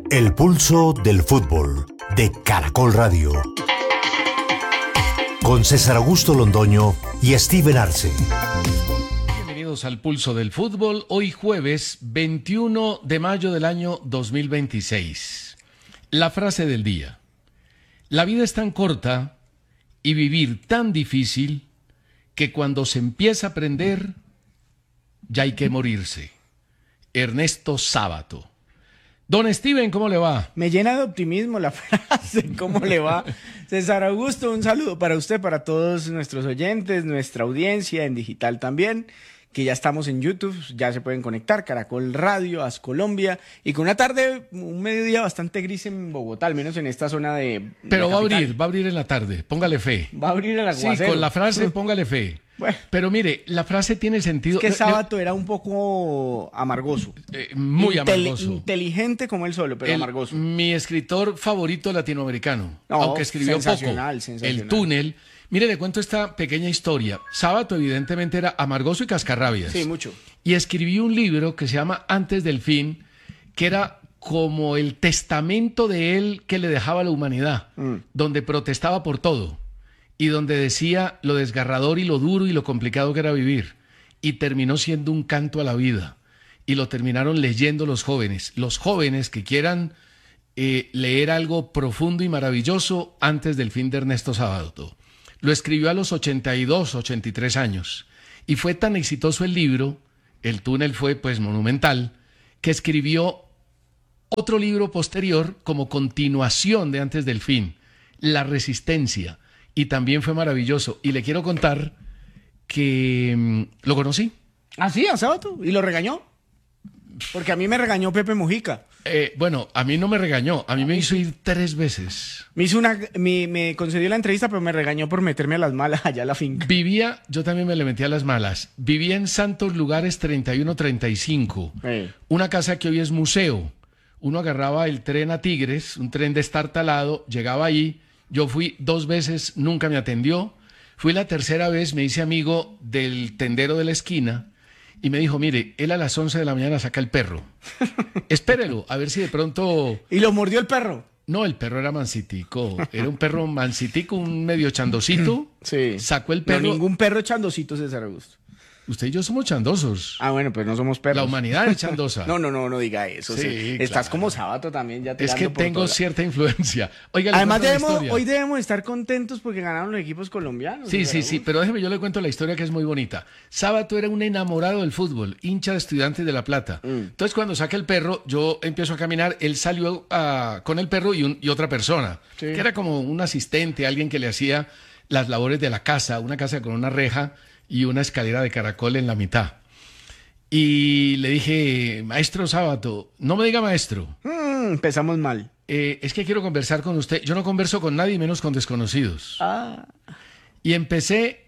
El pulso del fútbol de Caracol Radio. Con César Augusto Londoño y Steven Arce. Bienvenidos al pulso del fútbol. Hoy jueves 21 de mayo del año 2026. La frase del día. La vida es tan corta y vivir tan difícil que cuando se empieza a aprender ya hay que morirse. Ernesto Sábato. Don Steven, ¿cómo le va? Me llena de optimismo la frase, ¿cómo le va? César Augusto, un saludo para usted, para todos nuestros oyentes, nuestra audiencia en digital también, que ya estamos en YouTube, ya se pueden conectar, Caracol Radio, As Colombia, y con una tarde, un mediodía bastante gris en Bogotá, al menos en esta zona de Pero la va a abrir en la tarde, póngale fe. Va a abrir el aguacero. Sí, con la frase póngale fe. Bueno. Pero mire, la frase tiene sentido. Es que Sábato era un poco amargoso. Muy amargoso. Inteligente como él solo, pero amargoso. Mi escritor favorito latinoamericano, No, aunque escribió poco. sensacional. El Túnel. Mire, le cuento esta pequeña historia. Sábato evidentemente era amargoso y cascarrabias. Sí, mucho. Y escribió un libro que se llama Antes del Fin, que era como el testamento de él que le dejaba a la humanidad, donde protestaba por todo. Y donde decía lo desgarrador y lo duro y lo complicado que era vivir. Y terminó siendo un canto a la vida. Y lo terminaron leyendo los jóvenes. Los jóvenes que quieran leer algo profundo y maravilloso Antes del Fin de Ernesto Sábato. Lo escribió a los 82, 83 años. Y fue tan exitoso el libro, El Túnel fue pues monumental, que escribió otro libro posterior como continuación de Antes del Fin, La Resistencia. Y también fue maravilloso. Y le quiero contar que lo conocí. ¿Ah, sí? ¿A Sábato? ¿Y lo regañó? Porque a mí me regañó Pepe Mujica. Bueno, a mí no me regañó. A mí me hizo ir 3 veces. Me concedió la entrevista, pero me regañó por meterme a las malas allá a la finca. Yo también me le metí a las malas. Vivía en Santos Lugares 3135. Una casa que hoy es museo. Uno agarraba el tren a Tigres, un tren destartalado, llegaba ahí. Yo fui 2 veces, nunca me atendió. Fui la tercera vez, me hice amigo del tendero de la esquina y me dijo, mire, él a las 11 de la mañana saca el perro. Espérelo, a ver si de pronto... ¿Y lo mordió el perro? No, el perro era mansitico. Era un perro mansitico, un medio chandosito. Sí. Sacó el perro. No, ningún perro chandosito, César Augusto. Usted y yo somos chandosos. Ah, bueno, pues no somos perros. La humanidad es chandosa. No diga eso. Sí, Estás claro. como Sábato también ya Es que tirando por tengo todas. cierta influencia. Oiga, Además, hoy debemos estar contentos porque ganaron los equipos colombianos. Sí, pero déjeme, yo le cuento la historia que es muy bonita. Sábato era un enamorado del fútbol, hincha de Estudiantes de La Plata. Entonces, cuando saca el perro, yo empiezo a caminar, él salió con el perro y otra persona, que era como un asistente, alguien que le hacía las labores de la casa, una casa con una reja y una escalera de caracol en la mitad. Y le dije, maestro Sábato, no me diga maestro. Empezamos mal. Es que quiero conversar con usted. Yo no converso con nadie, menos con desconocidos. Y empecé,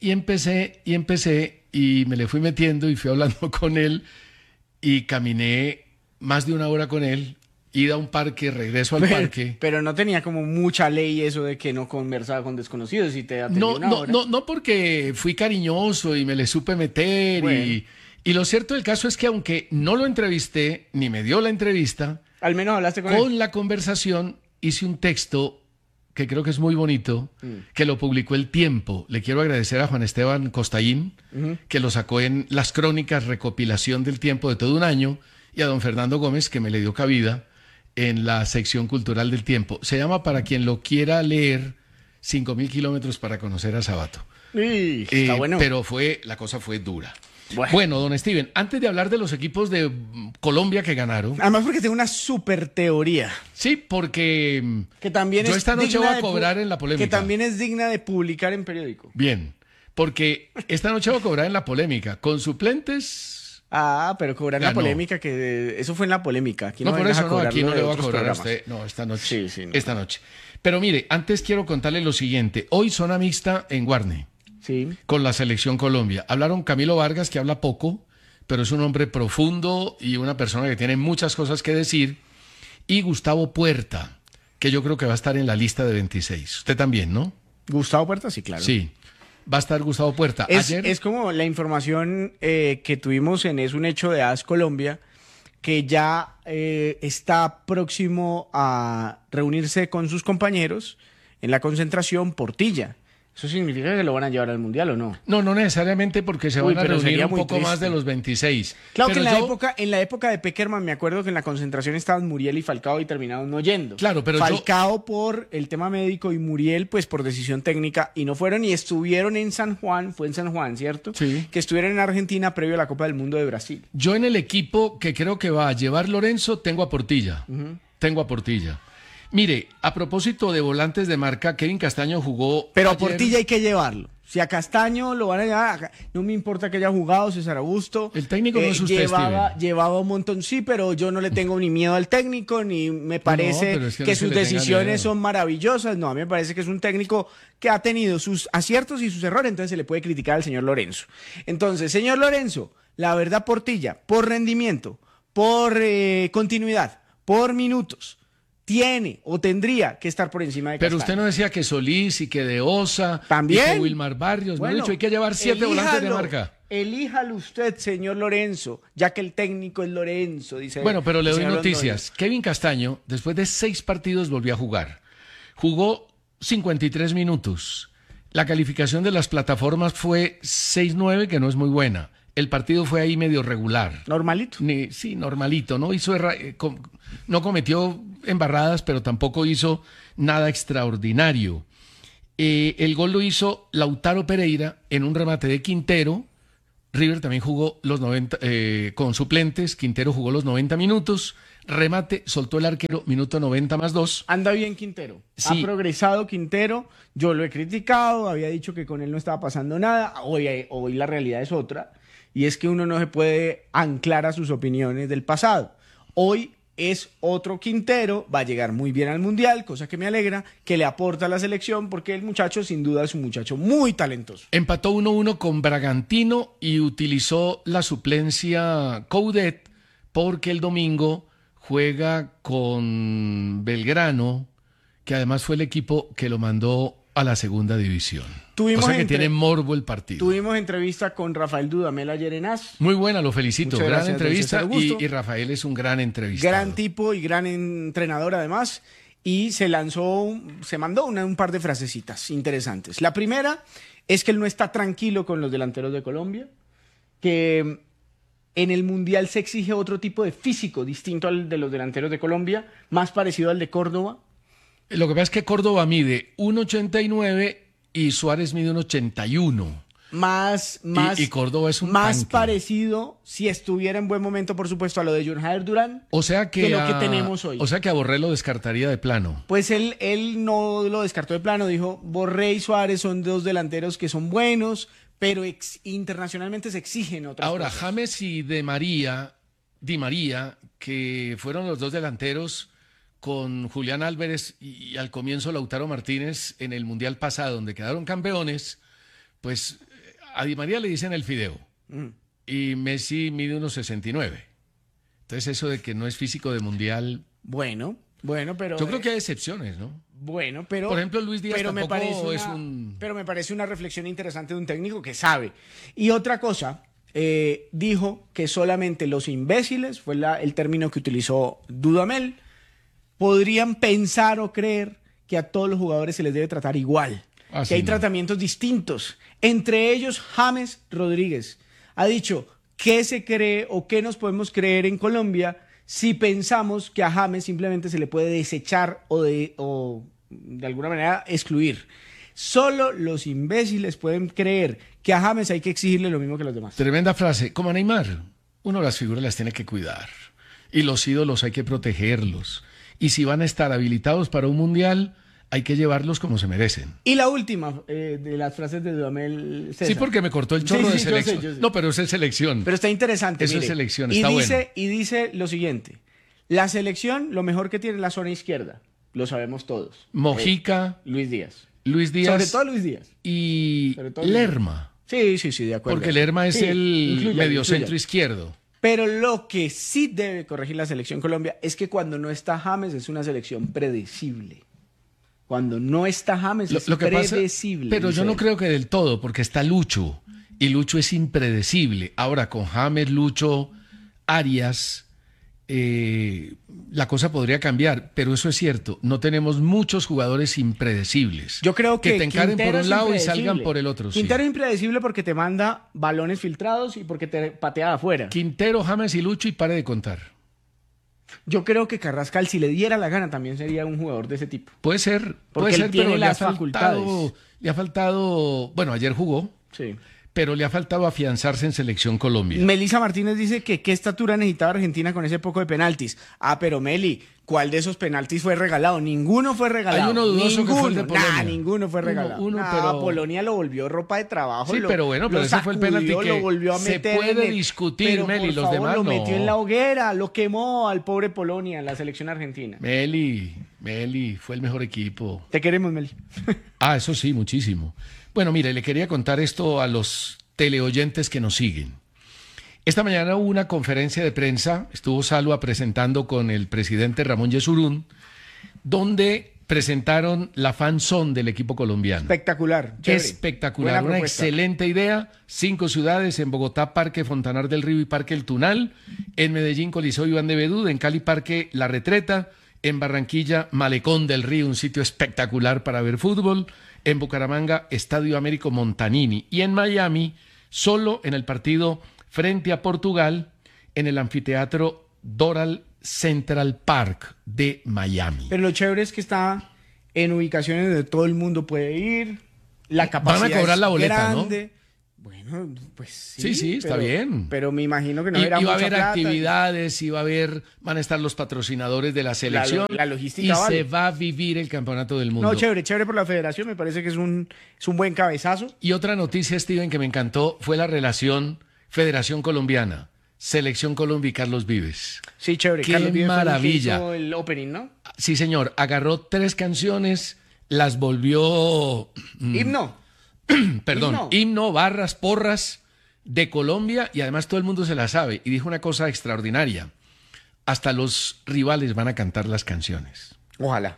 y me le fui metiendo y fui hablando con él y caminé más de 1 hora con él, ida a un parque, regreso al parque. Pero no tenía como mucha ley eso de que no conversaba con desconocidos y te atendió una hora. No, porque fui cariñoso y me le supe meter. Bueno. Y lo cierto del caso es que aunque no lo entrevisté, ni me dio la entrevista, al menos hablaste con él. Con la conversación hice un texto que creo que es muy bonito, que lo publicó El Tiempo. Le quiero agradecer a Juan Esteban Costaín, que lo sacó en las crónicas recopilación del Tiempo de todo un año, y a don Fernando Gómez, que me le dio cabida en la sección cultural del Tiempo. Se llama, para quien lo quiera leer, 5.000 kilómetros para conocer a Sábato. Está bueno. Pero la cosa fue dura. Bueno, don Steven, antes de hablar de los equipos de Colombia que ganaron... Además porque tengo una super teoría. Sí, porque que también yo esta noche voy a cobrar en la polémica. Que también es digna de publicar en periódico. Bien, porque esta noche voy a cobrar en la polémica. Con suplentes... Pero cobrar en la polémica, que eso fue en la polémica. Aquí no por eso no, aquí no le voy a cobrar programas. a usted. No, esta noche. Sí, no. Esta noche. Pero mire, antes quiero contarle lo siguiente. Hoy zona mixta en Guarne. Sí. Con la selección Colombia. Hablaron Camilo Vargas, que habla poco, pero es un hombre profundo y una persona que tiene muchas cosas que decir. Y Gustavo Puerta, que yo creo que va a estar en la lista de 26. Usted también, ¿no? Gustavo Puerta, sí, claro. Sí. Va a estar Gustavo Puerta. Es como la información que tuvimos en Es un Hecho de AS Colombia, que ya está próximo a reunirse con sus compañeros en la concentración Portilla. ¿Eso significa que lo van a llevar al Mundial o no? No, no necesariamente porque se van a pero reunir sería un muy poco triste. más de los 26. Claro Pero que en yo- la época de Pekerman me acuerdo que en la concentración estaban Muriel y Falcao y terminaron no yendo. Claro, pero Falcao por el tema médico y Muriel pues por decisión técnica y no fueron y estuvieron en San Juan, fue en San Juan, ¿cierto? Sí. Que estuvieron en Argentina previo a la Copa del Mundo de Brasil. Yo en el equipo que creo que va a llevar Lorenzo tengo a Portilla. Tengo a Portilla. Mire, a propósito de volantes de marca, Kevin Castaño jugó. Pero a ayer- Portilla hay que llevarlo. Si a Castaño lo van a llevar, no me importa que haya jugado César Augusto. El técnico no es usted, Steven. llevaba un montón, sí, pero yo no le tengo ni miedo al técnico, ni me parece pero es que que no se sus le tenga decisiones miedo. son maravillosas. No, a mí me parece que es un técnico que ha tenido sus aciertos y sus errores, entonces se le puede criticar al señor Lorenzo. Entonces, señor Lorenzo, la verdad, Portilla, por rendimiento, por continuidad, por minutos, tiene o tendría que estar por encima de Pero Castaño. usted no decía que Solís y que De Osa. También. Y que Wilmar Barrios. Me ha dicho, hay que llevar 7 volantes de marca. Elíjalo usted, señor Lorenzo, ya que el técnico es Lorenzo, dice. Bueno, pero le el doy señor noticias. Kevin Castaño, después de 6 partidos, volvió a jugar. Jugó 53 minutos. La calificación de las plataformas fue 6-9, que no es muy buena. El partido fue ahí medio regular. Normalito. Sí, normalito. No hizo no cometió embarradas, pero tampoco hizo nada extraordinario. El gol lo hizo Lautaro Pereira en un remate de Quintero. River también jugó los 90 con suplentes. Quintero jugó los 90 minutos. Remate, soltó el arquero, minuto 90 más 2. Anda bien Quintero. Sí. Ha progresado Quintero. Yo lo he criticado, había dicho que con él no estaba pasando nada. Hoy la realidad es otra. Y es que uno no se puede anclar a sus opiniones del pasado. Hoy es otro Quintero, va a llegar muy bien al Mundial, cosa que me alegra, que le aporta a la selección, porque el muchacho sin duda es un muchacho muy talentoso. Empató 1-1 con Bragantino y utilizó la suplencia Coudet porque el domingo juega con Belgrano, que además fue el equipo que lo mandó a la segunda división. Tuvimos o sea que tiene morbo el partido. Tuvimos entrevista con Rafael Dudamel ayer en AS. Muy buena, lo felicito. Muchas Gran gracias, don entrevista César Augusto. y Rafael es un gran entrevistador. Gran tipo y gran entrenador además. Y se mandó un par de frasecitas interesantes. La primera es que él no está tranquilo con los delanteros de Colombia, que en el Mundial se exige otro tipo de físico distinto al de los delanteros de Colombia, más parecido al de Córdoba. Lo que pasa es que Córdoba mide 1,89 y Suárez mide 1,81. Y Córdoba es un más tanque. parecido, si estuviera en buen momento, por supuesto, a lo de John Jader Durán. O sea que lo que tenemos hoy. O sea que a Borré lo descartaría de plano. Pues él no lo descartó de plano, dijo, Borré y Suárez son dos delanteros que son buenos, pero internacionalmente se exigen otras Ahora, cosas. James y Di María, que fueron los dos delanteros con Julián Álvarez y al comienzo Lautaro Martínez en el Mundial pasado, donde quedaron campeones, pues a Di María le dicen el fideo y Messi mide 1,69. Entonces eso de que no es físico de Mundial, Bueno, pero... yo creo que hay excepciones, ¿no? Bueno, pero... Por ejemplo, Luis Díaz pero me tampoco parece es un... Pero me parece una reflexión interesante de un técnico que sabe. Y otra cosa, dijo que solamente los imbéciles, fue el término que utilizó Dudamel, podrían pensar o creer que a todos los jugadores se les debe tratar igual. Ah, que sí, hay no. tratamientos distintos. Entre ellos, James Rodríguez ha dicho, ¿qué se cree o qué nos podemos creer en Colombia si pensamos que a James simplemente se le puede desechar o de alguna manera excluir? Solo los imbéciles pueden creer que a James hay que exigirle lo mismo que a los demás. Tremenda frase. Como a Neymar, uno las figuras las tiene que cuidar. Y los ídolos hay que protegerlos. Y si van a estar habilitados para un mundial, hay que llevarlos como se merecen. Y la última de las frases de Dudamel, César. Sí, porque me cortó el chorro Sí, de sí, yo selección. sé, yo sé. No, pero eso es selección. Pero está interesante. Eso es mire. selección, está bueno. Y dice lo siguiente. La selección, lo mejor que tiene es la zona izquierda. Lo sabemos todos. Mojica, Luis Díaz. Luis Díaz Sobre todo Luis Díaz. y Sobre todo Lerma. Sí, de acuerdo. Porque Lerma es Sí, el inclúyalo, mediocentro inclúyalo. izquierdo. Pero lo que sí debe corregir la selección Colombia es que cuando no está James es una selección predecible. Cuando no está James es Lo que pasa, predecible. pero yo dice no él. creo que del todo, porque está Lucho. Y Lucho es impredecible. Ahora, con James, Lucho, Arias la cosa podría cambiar, pero eso es cierto, no tenemos muchos jugadores impredecibles. Yo creo que te encaren Quintero por un es lado y impredecible. salgan por el otro. Quintero Sí. es impredecible porque te manda balones filtrados y porque te patea de afuera. Quintero, James y Lucho y pare de contar. Yo creo que Carrascal, si le diera la gana, también sería un jugador de ese tipo. Puede ser, Porque puede él ser, tiene pero las facultades. le ha faltado, bueno, ayer jugó, Sí. pero le ha faltado afianzarse en Selección Colombia. Melissa Martínez dice que qué estatura necesitaba Argentina con ese poco de penaltis. Ah, pero Meli, ¿cuál de esos penaltis fue regalado? Ninguno fue regalado. Hay uno dudoso que fue el de Polonia. Ninguno fue regalado. Pero Polonia lo volvió ropa de trabajo. Sí, pero bueno, pero lo ese fue el penalti sacudió, que lo volvió a se meter puede en el- discutir, pero, Meli, por los favor, demás lo no. metió en la hoguera, lo quemó al pobre Polonia, en la selección argentina. Meli, fue el mejor equipo. Te queremos, Meli. Ah, eso sí, muchísimo. Bueno, mire, le quería contar esto a los teleoyentes que nos siguen. Esta mañana hubo una conferencia de prensa, estuvo Salva presentando con el presidente Ramón Yesurún, donde presentaron la fanzone del equipo colombiano. Espectacular. Chévere. Espectacular, Buena una propuesta. excelente idea. 5 ciudades, en Bogotá, Parque Fontanar del Río y Parque El Tunal, en Medellín, Coliseo Iván de Bedú, en Cali, Parque La Retreta, en Barranquilla, Malecón del Río, un sitio espectacular para ver fútbol, en Bucaramanga, Estadio Américo Montanini, y en Miami, solo en el partido frente a Portugal, en el anfiteatro Doral Central Park de Miami. Pero lo chévere es que está en ubicaciones donde todo el mundo puede ir. La capacidad Van a cobrar es la boleta, grande. Bueno, pues sí. Sí, está pero- bien. Pero me imagino que no Y era va a mucha haber plata. actividades, van a estar los patrocinadores de la selección. la logística y vale. se va a vivir el campeonato del mundo. No, chévere por la federación. Me parece que es un buen cabezazo. Y otra noticia, Steven, que me encantó fue la relación Federación Colombiana, Selección Colombia y Carlos Vives. Sí, chévere. ¡Qué Carlos Vives fue el que maravilla! hizo el opening, ¿no? Sí, señor, agarró 3 canciones, las volvió, Himno. perdón, himno, barras, porras de Colombia y además todo el mundo se la sabe. Y dijo una cosa extraordinaria, hasta los rivales van a cantar las canciones. Ojalá.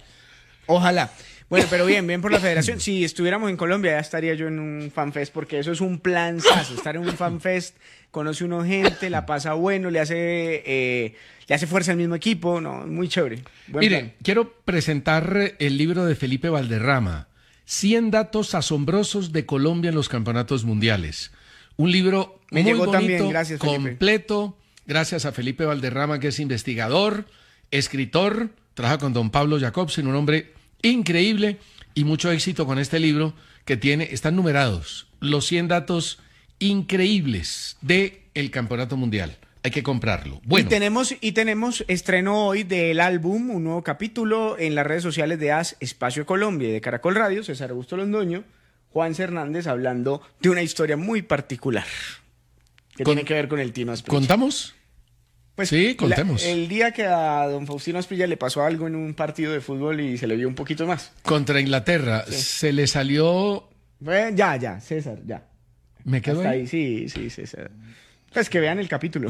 Bueno, pero bien por la federación. Si estuviéramos en Colombia, ya estaría yo en un fanfest, porque eso es un planzazo. Estar en un fanfest, conoce uno gente, la pasa bueno, le hace fuerza al mismo equipo. No, muy chévere. Buen Mire, plan. quiero presentar el libro de Felipe Valderrama, 100 datos asombrosos de Colombia en los campeonatos mundiales. Un libro Me muy llegó bonito, también, gracias, Felipe. completo, gracias a Felipe Valderrama, que es investigador, escritor, trabaja con don Pablo Jacobsen, un hombre increíble, y mucho éxito con este libro que están numerados, los 100 datos increíbles del campeonato mundial. Hay que comprarlo. Bueno, Y tenemos estreno hoy del álbum, un nuevo capítulo en las redes sociales de AS Espacio Colombia y de Caracol Radio, César Augusto Londoño, Juan Hernández, hablando de una historia muy particular que tiene que ver con el Tino Asprilla. ¿contamos? Pues, Sí, contemos. el día que a don Faustino Asprilla le pasó algo en un partido de fútbol y se le vio un poquito más. Contra Inglaterra, se le salió... Ya, César, ya. ¿Me quedo Hasta ahí? ahí, sí, César. Pues que vean el capítulo.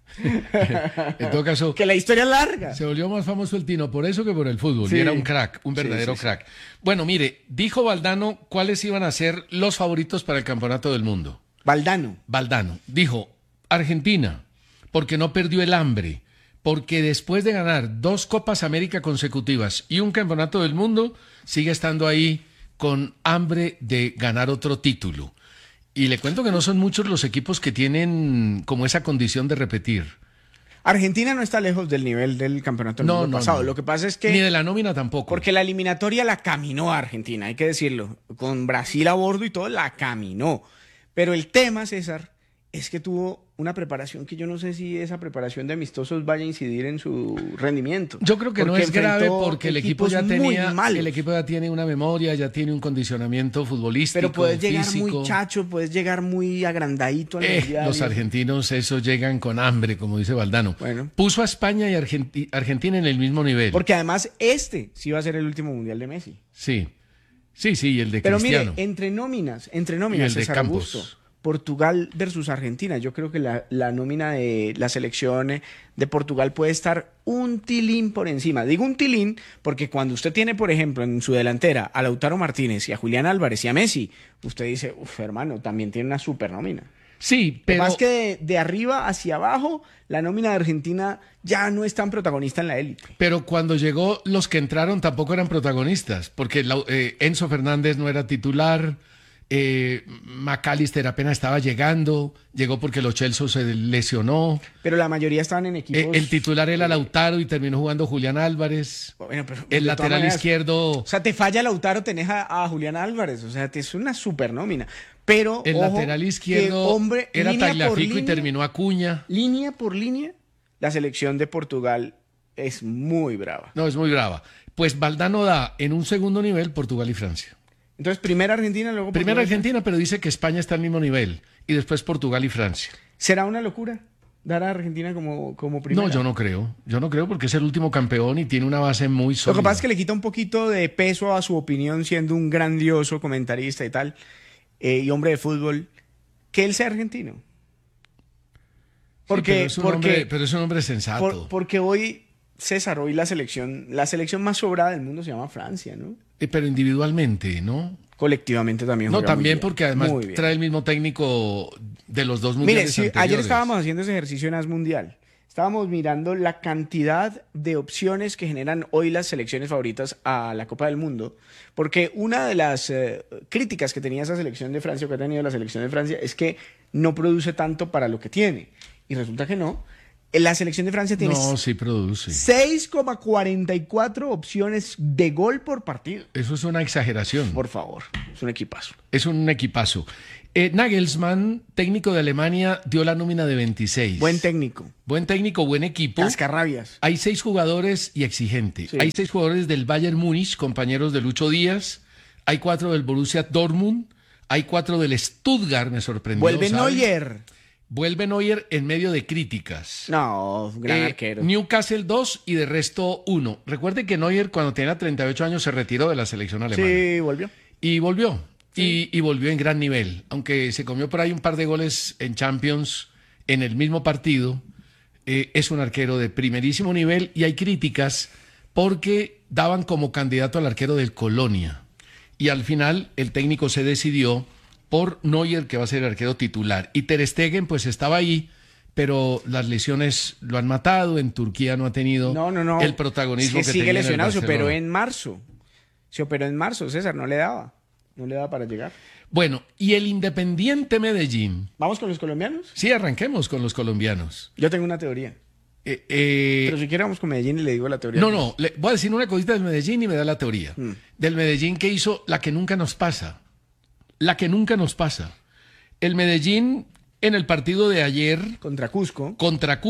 En todo caso, Que la historia es larga. se volvió más famoso el Tino por eso que por el fútbol. Sí. Y era un crack, un Sí, verdadero sí. crack. Bueno, mire, dijo Valdano cuáles iban a ser los favoritos para el campeonato del mundo. Valdano. Valdano dijo Argentina, porque no perdió el hambre, porque después de ganar 2 Copas América consecutivas y un campeonato del mundo, sigue estando ahí con hambre de ganar otro título. Y le cuento que no son muchos los equipos que tienen como esa condición de repetir. Argentina no está lejos del nivel del campeonato del mundo pasado. Lo que pasa es que... Ni de la nómina tampoco. Porque la eliminatoria la caminó a Argentina, hay que decirlo. Con Brasil a bordo y todo, la caminó. Pero el tema, César, es que tuvo una preparación que yo no sé si esa preparación de amistosos vaya a incidir en su rendimiento. Yo creo que no Porque es grave enfrentó porque el equipo equipos ya muy tenía, malos. el equipo ya tiene una memoria, ya tiene un condicionamiento futbolístico, Pero puedes llegar físico. muy chacho, puedes llegar muy agrandadito al mundial. Los argentinos, esos llegan con hambre, como dice Valdano. Bueno. Puso a España y Argentina en el mismo nivel. Porque además sí va a ser el último mundial de Messi. Sí, y el de Pero Cristiano. mire, entre nóminas, Y el de César Campos. Augusto, Portugal versus Argentina. Yo creo que la nómina de la selección de Portugal puede estar un tilín por encima. Digo un tilín porque cuando usted tiene, por ejemplo, en su delantera a Lautaro Martínez y a Julián Álvarez y a Messi, usted dice, hermano, también tiene una super nómina. Sí, pero... Más que de arriba hacia abajo, la nómina de Argentina ya no es tan protagonista en la élite. Pero cuando llegó, los que entraron tampoco eran protagonistas, porque Enzo Fernández no era titular, McAllister apenas estaba llegó porque Lo Celso se lesionó. Pero la mayoría estaban en equipos... El titular era Lautaro y terminó jugando Julián Álvarez. Bueno, pero el lateral izquierdo... O sea, te falla Lautaro, tenés a Julián Álvarez. O sea, es una super nómina. Pero, el ojo, lateral izquierdo era Tagliafico y terminó Acuña. Línea por línea, la selección de Portugal es muy brava. No, es muy brava. Pues Valdano da en un segundo nivel Portugal y Francia. Entonces, primera Argentina, luego Portugal. Primera Argentina, pero dice que España está al mismo nivel. Y después Portugal y Francia. ¿Será una locura dar a Argentina como primera? No, yo no creo. Yo no creo porque es el último campeón y tiene una base muy sólida. Lo que pasa es que le quita un poquito de peso a su opinión siendo un grandioso comentarista y tal, y hombre de fútbol, que él sea argentino. Porque, sí, pero es un hombre sensato. Porque hoy, César, hoy la selección más sobrada del mundo se llama Francia, ¿no? Pero individualmente, ¿no? Colectivamente también. No, juega también muy bien, porque además muy bien. trae el mismo técnico de los dos mundiales Mire, anteriores. ayer estábamos haciendo ese ejercicio en AS Mundial. Estábamos mirando la cantidad de opciones que generan hoy las selecciones favoritas a la Copa del Mundo, porque una de las críticas que tenía esa selección de Francia, o que ha tenido la selección de Francia, es que no produce tanto para lo que tiene. Y resulta que no. La selección de Francia tiene sí produce. 6,44 opciones de gol por partido. Eso es una exageración. Por favor, es un equipazo. Es un equipazo. Nagelsmann, técnico de Alemania, dio la nómina de 26. Buen técnico. Buen técnico, buen equipo. Cascarrabias. Hay 6 jugadores y exigente. Sí. Hay 6 jugadores del Bayern Múnich, compañeros de Lucho Díaz. Hay 4 del Borussia Dortmund. Hay 4 del Stuttgart, me sorprendió. Vuelve ¿sabe? Neuer. Vuelve Neuer en medio de críticas. No, gran arquero. Newcastle 2 y de resto 1. Recuerde que Neuer cuando tenía 38 años se retiró de la selección alemana. Sí, volvió. Y volvió. Sí. Y volvió en gran nivel. Aunque se comió por ahí un par de goles en Champions en el mismo partido, es un arquero de primerísimo nivel y hay críticas porque daban como candidato al arquero del Colonia. Y al final el técnico se decidió por Neuer, que va a ser el arquero titular. Y Ter Stegen, pues estaba ahí, pero las lesiones lo han matado. En Turquía no ha tenido el protagonismo es que que sigue tenía lesionado, en el se operó Barcelona. en marzo. Se operó en marzo, César, no le daba para llegar. Bueno, y el Independiente Medellín. ¿Vamos con los colombianos? Sí, arranquemos con los colombianos. Yo tengo una teoría. Pero si quiere vamos con Medellín y le digo la teoría. No, le voy a decir una cosita del Medellín y me da la teoría. Del Medellín que hizo la que nunca nos pasa. La que nunca nos pasa. El Medellín en el partido de ayer Contra Cusco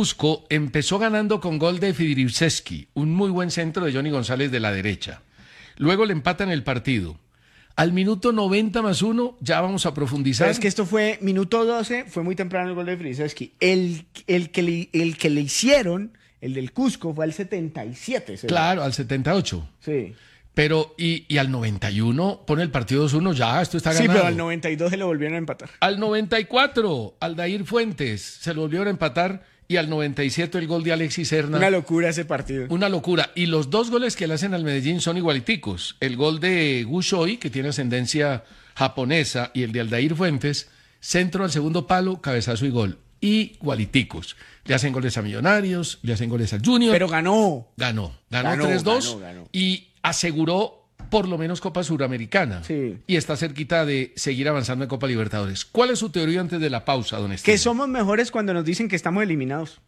empezó ganando con gol de Fidrivseski, un muy buen centro de Johnny González de la derecha. Luego le empatan el partido. Al minuto 90+1, ya vamos a profundizar. Pero es que esto fue minuto 12, fue muy temprano el gol de Fidrivseski. El que le hicieron, el del Cusco, fue al 77. ¿sí? Claro, al 78. Sí. Pero, y al 91 pone el partido 2-1, ya, esto está ganado. Sí, pero al 92 se lo volvieron a empatar. Al 94, Aldair Fuentes se lo volvieron a empatar y al 97 el gol de Alexis Serna. Una locura ese partido. Una locura. Y los 2 goles que le hacen al Medellín son igualiticos. El gol de Gu Choi, que tiene ascendencia japonesa, y el de Aldair Fuentes, centro al segundo palo, cabezazo y gol. Igualiticos. Le hacen goles a Millonarios, le hacen goles al Junior. Pero ganó. Ganó 3-2 y aseguró por lo menos Copa Suramericana. Sí. Y está cerquita de seguir avanzando en Copa Libertadores. ¿Cuál es su teoría antes de la pausa, don Esteban? Que somos mejores cuando nos dicen que estamos eliminados.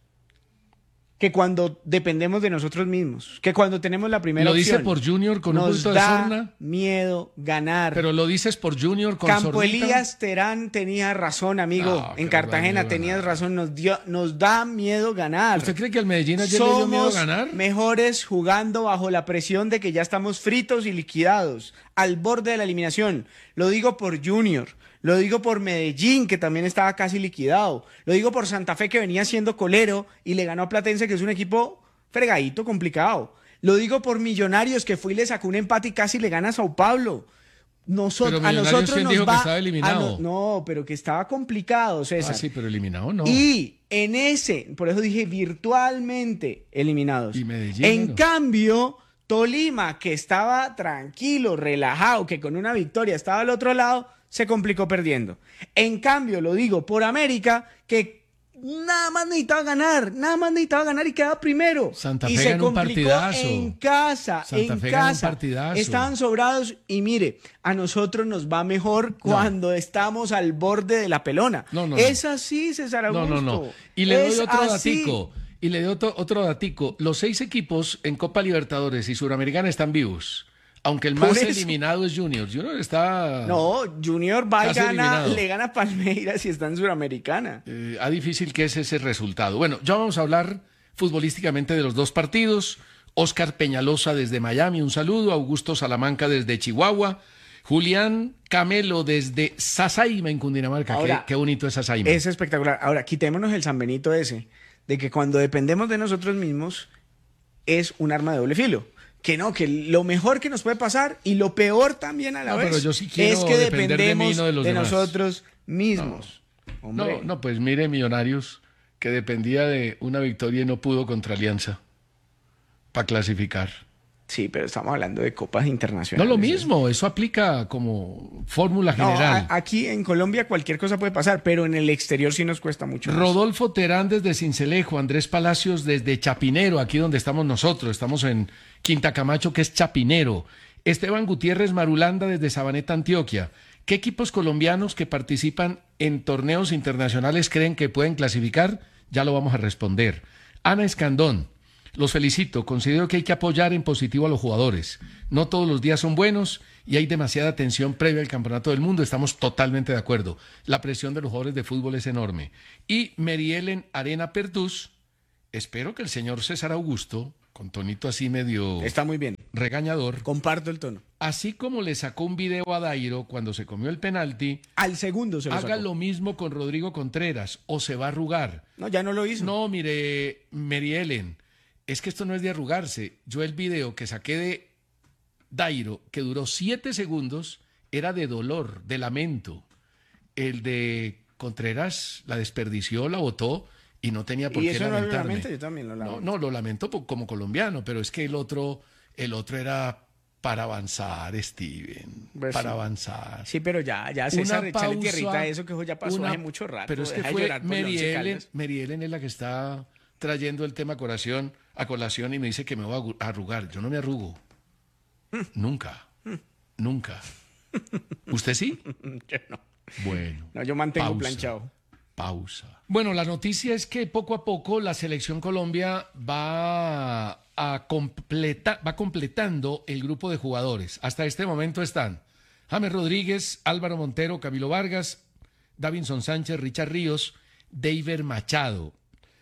Que cuando dependemos de nosotros mismos. Que cuando tenemos la primera ¿Lo opción. dice por Junior con un nos poquito de da sorna? miedo ganar. Pero lo dices por Junior con Campo sornita. Elías Terán tenía razón, amigo. No, en que Cartagena nos da miedo tenías ganar. razón. Nos da miedo ganar. ¿Usted cree que al Medellín ayer le dio miedo Somos ganar? mejores jugando bajo la presión de que ya estamos fritos y liquidados, al borde de la eliminación. Lo digo por Junior, lo digo por Medellín, que también estaba casi liquidado. Lo digo por Santa Fe, que venía siendo colero y le ganó a Platense, que es un equipo fregadito, complicado. Lo digo por Millonarios, que fue y le sacó un empate y casi le gana a Sao Paulo. Pero A Millonarios nosotros ¿quién nos dijo que va... estaba eliminado? No, pero que estaba complicado, César. Ah, sí, pero eliminado no. Y en por eso dije virtualmente eliminados. Y Medellín, en ¿no? cambio, Tolima, que estaba tranquilo, relajado, que con una victoria estaba al otro lado, se complicó perdiendo. En cambio, lo digo por América, que nada más necesitaba ganar y quedaba primero. Santa Fe y se ganó un complicó partidazo. en casa, Santa Fe ganó un partidazo. Estaban sobrados y mire, a nosotros nos va mejor cuando estamos al borde de la pelona. Es así, César Augusto. No. Y le doy otro datico. Los 6 equipos en Copa Libertadores y Suramericana están vivos. Aunque el más eliminado es Junior. Junior está... No, Junior va y eliminado. le gana a Palmeiras y está en Suramericana. A difícil que es ese resultado. Bueno, ya vamos a hablar futbolísticamente de los 2 partidos. Oscar Peñalosa desde Miami, un saludo. Augusto Salamanca desde Chihuahua. Julián Camelo desde Sasaima en Cundinamarca. Ahora, qué bonito es Sasaima. Es espectacular. Ahora, quitémonos el San Benito ese, de que cuando dependemos de nosotros mismos es un arma de doble filo. Que lo mejor que nos puede pasar y lo peor también a la vez pero yo sí quiero es que depender dependemos de mí, no de los demás. nosotros mismos. No, pues mire Millonarios, que dependía de una victoria y no pudo contra Alianza para clasificar. Sí, pero estamos hablando de copas internacionales. No lo mismo, eso aplica como fórmula general. Aquí en Colombia cualquier cosa puede pasar, pero en el exterior sí nos cuesta mucho más. Rodolfo Terán desde Cincelejo, Andrés Palacios desde Chapinero, aquí donde estamos nosotros, estamos en Quinta Camacho, que es Chapinero. Esteban Gutiérrez Marulanda desde Sabaneta, Antioquia. ¿Qué equipos colombianos que participan en torneos internacionales creen que pueden clasificar? Ya lo vamos a responder. Ana Escandón. Los felicito, considero que hay que apoyar en positivo a los jugadores. No todos los días son buenos y hay demasiada tensión previa al Campeonato del Mundo, estamos totalmente de acuerdo. La presión de los jugadores de fútbol es enorme. Y Mary Ellen Arena Pertús, espero que el señor César Augusto, con tonito así medio... Está muy bien. Regañador. Comparto el tono. Así como le sacó un video a Dairo cuando se comió el penalti... Al segundo se lo haga sacó. lo mismo con Rodrigo Contreras o se va a arrugar. No, ya no lo hizo. No, mire, Mary Ellen... Es que esto no es de arrugarse. Yo el video que saqué de Dairo, que duró 7 segundos, era de dolor, de lamento. El de Contreras la desperdició, la botó y no tenía por qué lamentarme. ¿Y eso no lo lamento? Yo también lo lamento. No, lo lamento como colombiano, pero es que el otro era para avanzar, Steven, pues para sí. avanzar. Sí, pero ya César, echale tierrita a eso que ya pasó hace mucho rato. Pero es que fue Mary Ellen es la que está trayendo el tema a colación y me dice que me voy a arrugar. Yo no me arrugo. Nunca. ¿Usted sí? Yo no. Bueno. No, yo mantengo pausa, planchado. Pausa. Bueno, la noticia es que poco a poco la selección Colombia va completando el grupo de jugadores. Hasta este momento están James Rodríguez, Álvaro Montero, Camilo Vargas, Davinson Sánchez, Richard Ríos, Deiver Machado.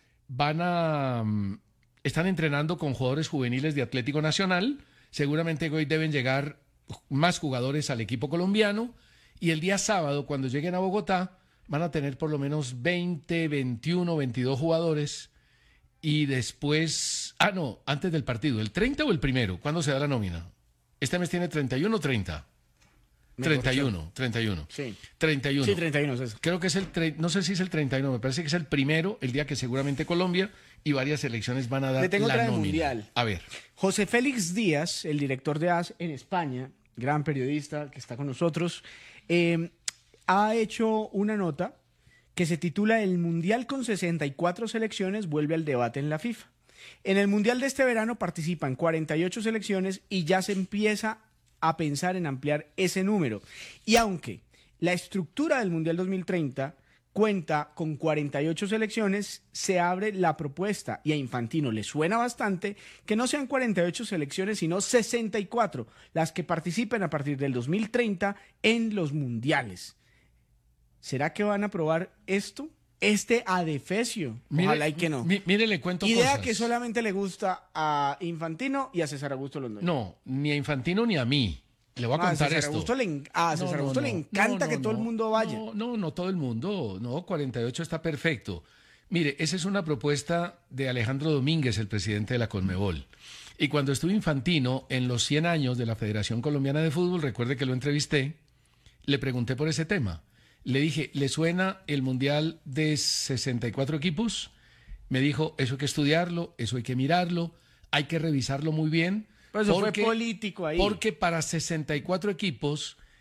Están entrenando con jugadores juveniles de Atlético Nacional. Seguramente hoy deben llegar más jugadores al equipo colombiano. Y el día sábado, cuando lleguen a Bogotá, van a tener por lo menos 20, 21, 22 jugadores. Y después... antes del partido. ¿El 30 o el primero? ¿Cuándo se da la nómina? ¿Este mes tiene 31 o 30? 31. Sí. 31. Sí, 31 es eso. Creo que es no sé si es el 31, me parece que es el primero, el día que seguramente Colombia y varias selecciones van a dar Le tengo la otra de nómina. mundial. A ver. José Félix Díaz, el director de AS en España, gran periodista que está con nosotros, ha hecho una nota que se titula El Mundial con 64 selecciones vuelve al debate en la FIFA. En el Mundial de este verano participan 48 selecciones y ya se empieza a pensar en ampliar ese número. Y aunque la estructura del Mundial 2030 cuenta con 48 selecciones, se abre la propuesta, y a Infantino le suena bastante, que no sean 48 selecciones, sino 64 las que participen a partir del 2030 en los mundiales. ¿Será que van a aprobar esto? Este adefesio. Ojalá y que no. Mire, le cuento Idea cosas. que solamente le gusta a Infantino y a César Augusto Londoño. No, ni a Infantino ni a mí. Le voy a contar César esto. Augusto a César Augusto le encanta que todo el mundo vaya. No todo el mundo. No, 48 está perfecto. Mire, esa es una propuesta de Alejandro Domínguez, el presidente de la Conmebol. Y cuando estuvo Infantino en los 100 años de la Federación Colombiana de Fútbol, recuerde que lo entrevisté, le pregunté por ese tema. Le dije, ¿le suena el Mundial de 64 equipos? Me dijo, eso hay que estudiarlo, eso hay que mirarlo, hay que revisarlo muy bien. Pues eso fue político ahí. Porque para 64 equipos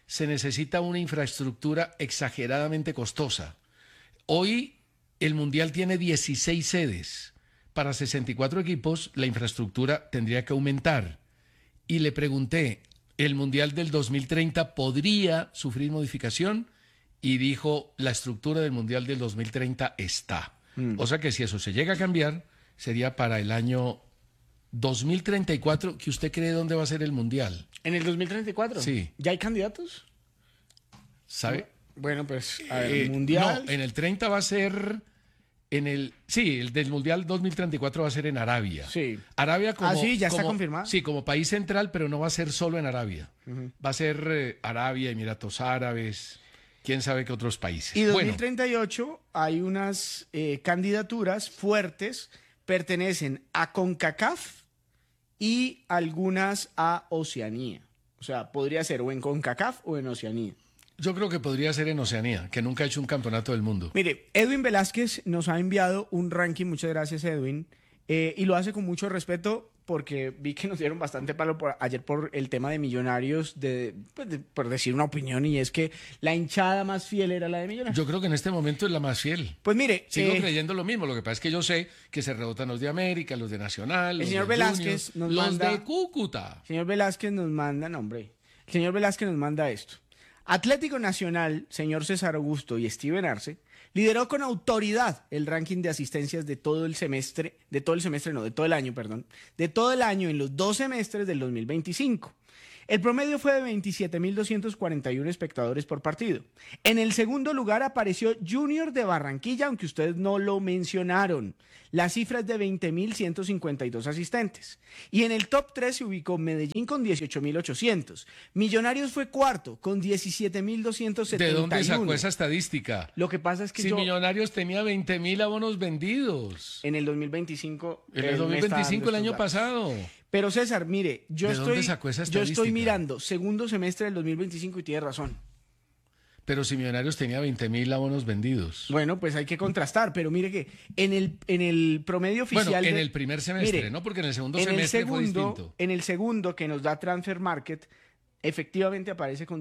se necesita una infraestructura exageradamente costosa. Hoy el Mundial tiene 16 sedes. Para 64 equipos, la infraestructura tendría que aumentar. Y le pregunté, ¿el Mundial del 2030 podría sufrir modificación? Y dijo, la estructura del Mundial del 2030 está. O sea que si eso se llega a cambiar, sería para el año 2034, que usted cree dónde va a ser el Mundial. ¿En el 2034? Sí. ¿Ya hay candidatos? ¿Sabe? Bueno, pues, a ver, Mundial. No, en el 30 va a ser... el del Mundial 2034 va a ser en Arabia. Sí. Arabia como... sí, ya está confirmado. Sí, como país central, pero no va a ser solo en Arabia. Va a ser Arabia, Emiratos Árabes, quién sabe qué otros países. Y 2038 hay unas candidaturas fuertes, pertenecen a CONCACAF y algunas a Oceanía. O sea, podría ser o en CONCACAF o en Oceanía. Yo creo que podría ser en Oceanía, que nunca ha hecho un campeonato del mundo. Mire, Edwin Velázquez nos ha enviado un ranking, muchas gracias Edwin, y lo hace con mucho respeto porque vi que nos dieron bastante palo ayer por el tema de Millonarios, por decir una opinión, y es que la hinchada más fiel era la de Millonarios. Yo creo que en este momento es la más fiel. Pues mire... Sigo creyendo lo mismo, lo que pasa es que yo sé que se rebotan los de América, los de Nacional, los señor de Velázquez Junior, nos los manda, de Cúcuta. Señor Velázquez nos manda, no hombre, el señor Velázquez nos manda esto. Atlético Nacional, señor César Augusto y Steven Arce, lideró con autoridad el ranking de asistencias de todo el año en los 2 semestres del 2025. El promedio fue de 27.241 espectadores por partido. En el segundo lugar apareció Junior de Barranquilla, aunque ustedes no lo mencionaron. La cifra es de 20.152 asistentes. Y en el top 3 se ubicó Medellín con 18.800. Millonarios fue cuarto con 17.271. ¿De dónde sacó esa estadística? Lo que pasa es que si Millonarios tenía 20.000 abonos vendidos. En el 2025. En el 2025, el año pasado. Pero César, mire, yo estoy mirando mirando segundo semestre del 2025 y tiene razón. Pero si Millonarios tenía 20.000 abonos vendidos. Bueno, pues hay que contrastar, pero mire que en el promedio oficial... Bueno, en el primer semestre, mire, ¿no? Porque en el segundo semestre fue distinto. En el segundo, que nos da Transfer Market, efectivamente aparece con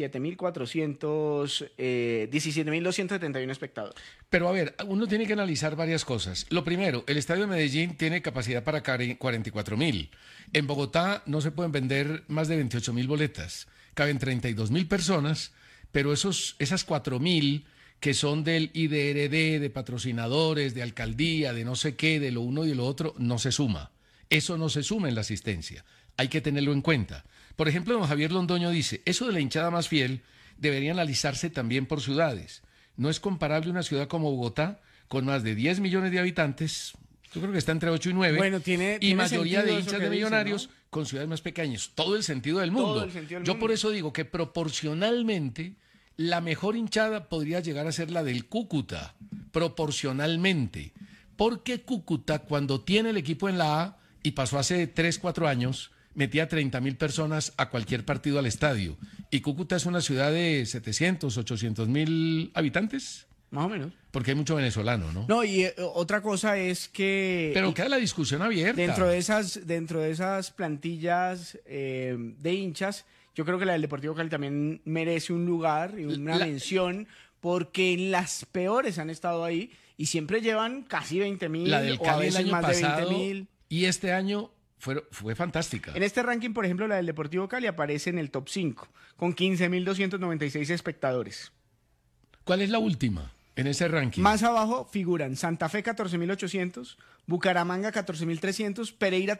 17.271 espectadores. Pero a ver, uno tiene que analizar varias cosas. Lo primero, el estadio de Medellín tiene capacidad para 44.000. En Bogotá no se pueden vender más de 28.000 boletas. Caben 32.000 personas, pero esas 4.000 que son del IDRD, de patrocinadores, de alcaldía, de no sé qué, de lo uno y de lo otro, no se suma. Eso no se suma en la asistencia. Hay que tenerlo en cuenta. Por ejemplo, don Javier Londoño dice, eso de la hinchada más fiel debería analizarse también por ciudades. No es comparable una ciudad como Bogotá, con más de 10 millones de habitantes, yo creo que está entre 8 y 9, bueno, y mayoría de hinchas de Millonarios, dice, ¿no? Con ciudades más pequeñas. Todo el sentido del mundo. Yo por eso digo que proporcionalmente la mejor hinchada podría llegar a ser la del Cúcuta, proporcionalmente. Porque Cúcuta, cuando tiene el equipo en la A, y pasó hace 3, 4 años, metía 30.000 personas a cualquier partido al estadio. Y Cúcuta es una ciudad de 700, 800.000 habitantes. Más o menos. Porque hay mucho venezolano, ¿no? No, y otra cosa es que... Pero queda la discusión abierta. Dentro de esas plantillas de hinchas, yo creo que la del Deportivo Cali también merece un lugar y una mención, porque en las peores han estado ahí y siempre llevan casi 20.000. La del Cali el año más pasado, de 20.000. Y este año fue fantástica. En este ranking, por ejemplo, la del Deportivo Cali aparece en el top 5, con 15.296 espectadores. ¿Cuál es la última en ese ranking? Más abajo figuran Santa Fe 14.800, Bucaramanga 14.300, Pereira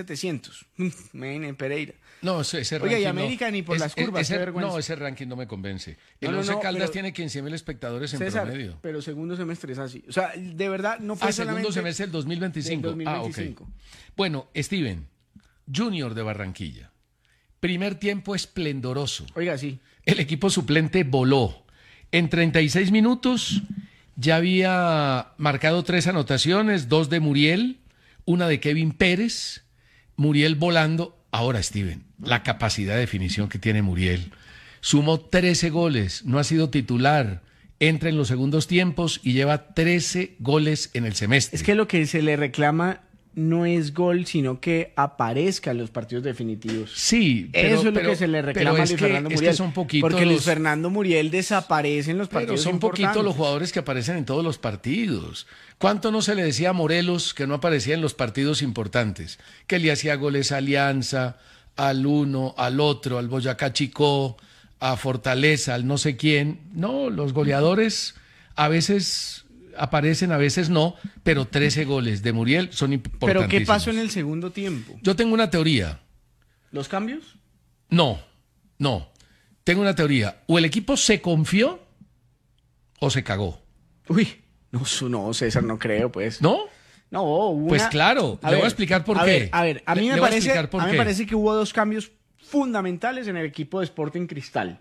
13.700. Pereira. No, ese ranking. Oiga, y América ni por las curvas, qué vergüenza. No, ese ranking no me convence. El Once Caldas tiene 15.000 espectadores en César, promedio. Pero segundo semestre es así. O sea, de verdad no fue solamente... segundo semestre del 2025. Del 2025. Ok. Bueno, Steven, Junior de Barranquilla. Primer tiempo esplendoroso. Oiga, sí. El equipo suplente voló. En 36 minutos ya había marcado 3 anotaciones, 2 de Muriel, una de Kevin Pérez, Muriel volando. Ahora, Steven, la capacidad de definición que tiene Muriel. Sumó 13 goles, no ha sido titular, entra en los segundos tiempos y lleva 13 goles en el semestre. Es que lo que se le reclama no es gol, sino que aparezca en los partidos definitivos. Sí, eso es lo que se le reclama a Luis Fernando Muriel. Es que son poquitos porque Luis Fernando Muriel desaparece en los partidos son importantes. poquitos los jugadores que aparecen en todos los partidos. ¿Cuánto no se le decía a Morelos que no aparecía en los partidos importantes? Que le hacía goles a Alianza, al uno, al otro, al Boyacá Chicó, a Fortaleza, al no sé quién. No, los goleadores a veces aparecen, a veces no, pero 13 goles de Muriel son importantísimos. ¿Pero qué pasó en el segundo tiempo? Yo tengo una teoría. ¿Los cambios? No. Tengo una teoría. O el equipo se confió o se cagó. Uy, no, César, no creo, pues. ¿No? No, pues claro, le voy a explicar por qué. A mí me parece que hubo dos cambios fundamentales en el equipo de Sporting Cristal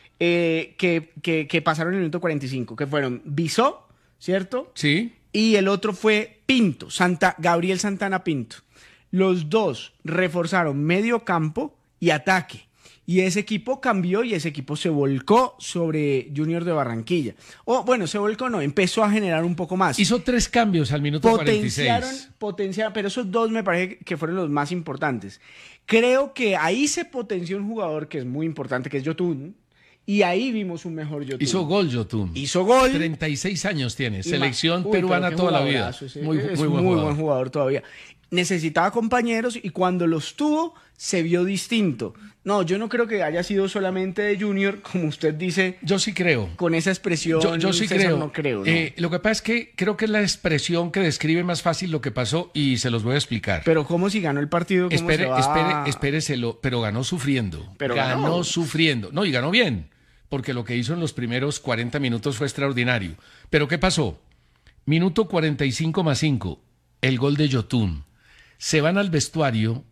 que pasaron en el minuto 45, que fueron Bisó, ¿cierto? Sí. Y el otro fue Pinto, Gabriel Santana Pinto. Los dos reforzaron medio campo y ataque. Y ese equipo cambió y ese equipo se volcó sobre Junior de Barranquilla. Se volcó no, empezó a generar un poco más. Hizo 3 cambios al minuto 46. Pero esos dos me parece que fueron los más importantes. Creo que ahí se potenció un jugador que es muy importante, que es Yotun. Y ahí vimos un mejor Yotun. Hizo gol Yotun. Hizo gol. 36 años tiene. Selección peruana toda la vida. Muy buen jugador todavía. Necesitaba compañeros y cuando los tuvo se vio distinto. No, yo no creo que haya sido solamente de Junior, como usted dice. Yo sí creo. Con esa expresión. Yo sí César, creo. No creo. ¿no? Lo que pasa es que creo que es la expresión que describe más fácil lo que pasó y se los voy a explicar. Pero ¿cómo si ganó el partido? Espéreselo, pero ganó sufriendo. Ganó sufriendo. No, y ganó bien, porque lo que hizo en los primeros 40 minutos fue extraordinario. Pero ¿qué pasó? Minuto 45 más 5, el gol de Yotun. Se van al vestuario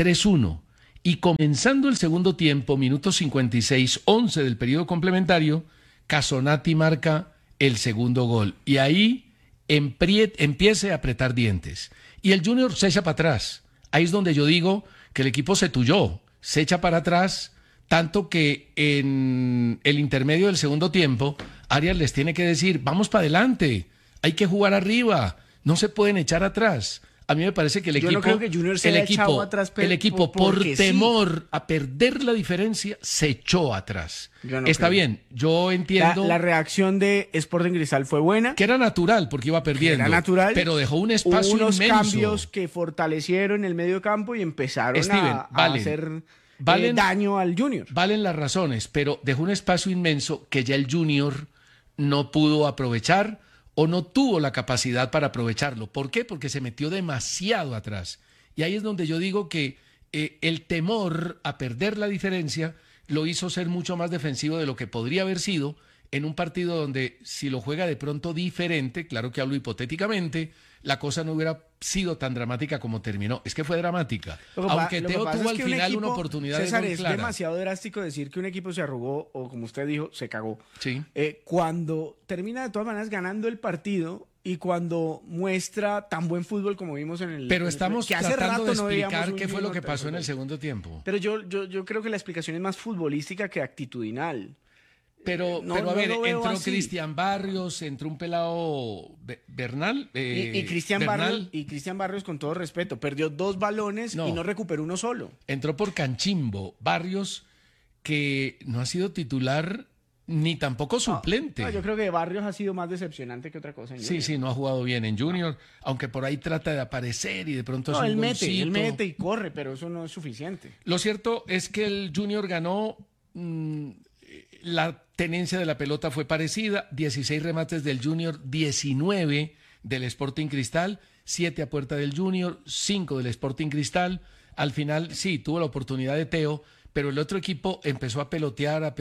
3-1 y comenzando el segundo tiempo, minuto 56, 11 del periodo complementario, Casonati marca el segundo gol y ahí empiece a apretar dientes. Y el Junior se echa para atrás. Ahí es donde yo digo que el equipo se tuyó, se echa para atrás, tanto que en el intermedio del segundo tiempo, Arias les tiene que decir, vamos para adelante, hay que jugar arriba, no se pueden echar atrás. A mí me parece que el equipo, yo no creo que Junior se haya echado atrás, el equipo por temor a perder la diferencia, se echó atrás. Está bien, yo entiendo. La reacción de Sporting Cristal fue buena. Que era natural, porque iba perdiendo. Era natural. Pero dejó un espacio unos inmenso. Cambios que fortalecieron el medio campo y empezaron a hacer daño al Junior. Valen las razones, pero dejó un espacio inmenso que ya el Junior no pudo aprovechar o no tuvo la capacidad para aprovecharlo. ¿Por qué? Porque se metió demasiado atrás. Y ahí es donde yo digo que el temor a perder la diferencia lo hizo ser mucho más defensivo de lo que podría haber sido en un partido donde si lo juega de pronto diferente, claro que hablo hipotéticamente, la cosa no hubiera sido tan dramática como terminó. Es que fue dramática. Aunque Teo tuvo al final una oportunidad César, de gol clara. Es demasiado drástico decir que un equipo se arrugó o, como usted dijo, se cagó. Sí. Cuando termina de todas maneras ganando el partido y cuando muestra tan buen fútbol como vimos en el... Pero estamos que hace tratando rato de explicar qué fue lo que pasó en el segundo tiempo. Pero yo creo que la explicación es más futbolística que actitudinal. Pero a ver, entró Cristian Barrios, entró un pelado Bernal. Y Cristian Barrios, con todo respeto, perdió 2 balones y no recuperó uno solo. Entró por Canchimbo, Barrios, que no ha sido titular ni tampoco suplente. No, yo creo que Barrios ha sido más decepcionante que otra cosa. Sí, no ha jugado bien en Junior, aunque por ahí trata de aparecer y de pronto es un golcito. Él mete y corre, pero eso no es suficiente. Lo cierto es que el Junior ganó... la tenencia de la pelota fue parecida, 16 remates del Junior, 19 del Sporting Cristal, 7 a puerta del Junior, 5 del Sporting Cristal. Al final sí, tuvo la oportunidad de Teo, pero el otro equipo empezó a pelotear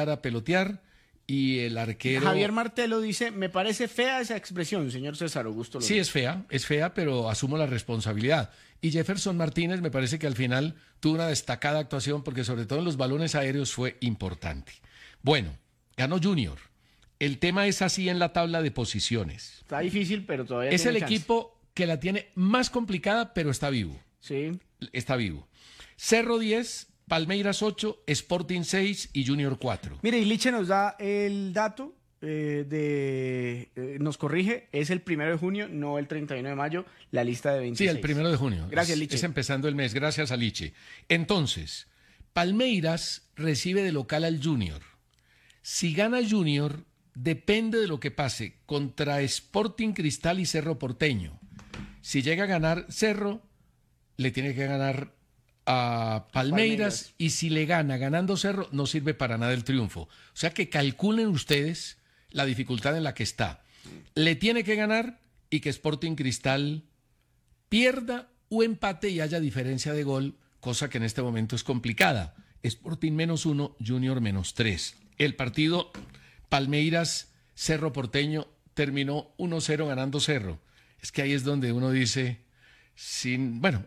y el arquero... Javier Martelo dice, me parece fea esa expresión, señor César Augusto. Sí, es fea, pero asumo la responsabilidad. Y Jefferson Martínez me parece que al final tuvo una destacada actuación porque sobre todo en los balones aéreos fue importante. Bueno, ganó Junior. El tema es así en la tabla de posiciones. Está difícil, pero todavía es tiene el chance. equipo que la tiene más complicada, pero está vivo. Sí. Está vivo. Cerro 10, Palmeiras 8, Sporting 6 y Junior 4. Mire, y Liche nos da el dato nos corrige, es el 1 de junio, no el 31 de mayo, la lista de 26. Sí, el 1 de junio. Gracias, Liche. Es empezando el mes, gracias a Liche. Entonces, Palmeiras recibe de local al Junior. Si gana Junior, depende de lo que pase contra Sporting Cristal y Cerro Porteño. Si llega a ganar Cerro, le tiene que ganar a Palmeiras, y si le gana ganando Cerro, no sirve para nada el triunfo. O sea que calculen ustedes la dificultad en la que está. Le tiene que ganar y que Sporting Cristal pierda o empate y haya diferencia de gol, cosa que en este momento es complicada. Sporting -1, Junior -3. El partido Palmeiras-Cerro Porteño terminó 1-0 ganando Cerro. Es que ahí es donde uno dice, si no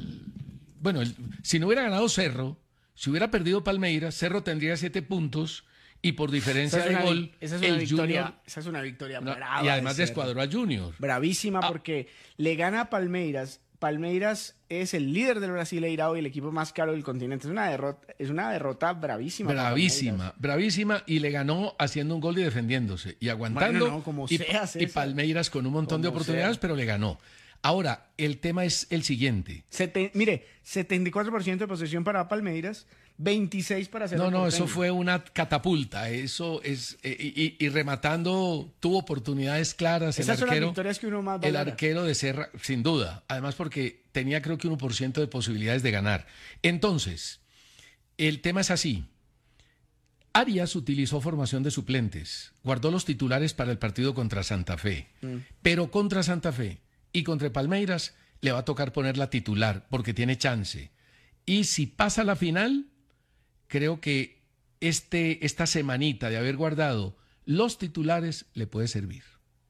hubiera ganado Cerro, si hubiera perdido Palmeiras, Cerro tendría 7 puntos y por diferencia de gol, esa es una victoria brava. Y además descuadró a Junior. Bravísima, porque le gana a Palmeiras. Palmeiras es el líder del Brasileirao y el equipo más caro del continente. Es una derrota bravísima. Bravísima, y le ganó haciendo un gol y defendiendo,se y aguantando. Bueno, como y, sea, y Palmeiras con un montón de oportunidades, pero le ganó. Ahora, el tema es el siguiente. Mire, 74% de posesión para Palmeiras, 26 para Cerro Porteño. Eso fue una catapulta. Eso es y rematando tuvo oportunidades claras. Esas son las victorias que uno más valora. El arquero de Serra, sin duda. Además porque tenía creo que 1% de posibilidades de ganar. Entonces, el tema es así. Arias utilizó formación de suplentes, guardó los titulares para el partido contra Santa Fe, pero contra Santa Fe y contra Palmeiras le va a tocar poner la titular porque tiene chance. Y si pasa la final, creo que esta semanita de haber guardado los titulares le puede servir.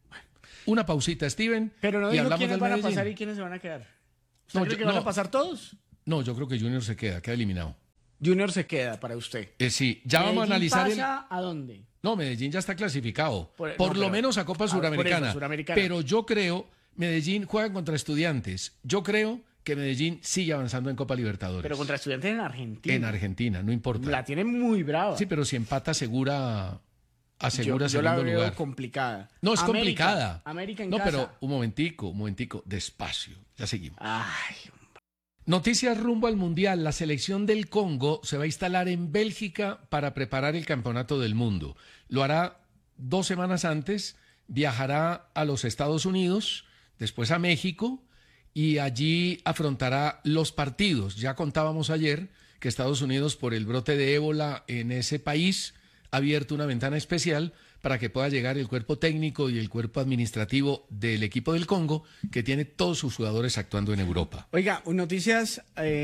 Una pausita, Steven. Pero no y dijo quiénes van a Medellín. pasar y quiénes se van a quedar. ¿Usted cree que van a pasar todos? No, yo creo que Junior queda eliminado. Junior se queda para usted. Sí, ya vamos a analizar. ¿Pasa a dónde? No, Medellín ya está clasificado. Por lo menos a Copa Suramericana. Suramericana. Pero yo creo, Medellín juega contra Estudiantes. Yo creo que Medellín sigue avanzando en Copa Libertadores. Pero contra Estudiantes en Argentina. En Argentina, no importa. La tiene muy brava. Sí, pero si empata asegura yo segundo la veo lugar. complicada. No, es complicada. América en no, casa. pero un momentico, despacio. Ya seguimos. Ay, Noticias rumbo al Mundial. La selección del Congo se va a instalar en Bélgica para preparar el Campeonato del Mundo. Lo hará 2 semanas antes, viajará a los Estados Unidos, después a México, y allí afrontará los partidos. Ya contábamos ayer que Estados Unidos, por el brote de ébola en ese país, ha abierto una ventana especial para que pueda llegar el cuerpo técnico y el cuerpo administrativo del equipo del Congo, que tiene todos sus jugadores actuando en Europa. Oiga, noticias